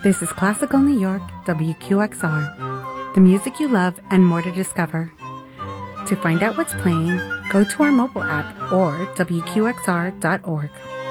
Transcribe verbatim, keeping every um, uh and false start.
This is Classical New York, W Q X R. The music you love and more to discover. To find out what's playing, go to our mobile app or W Q X R dot org.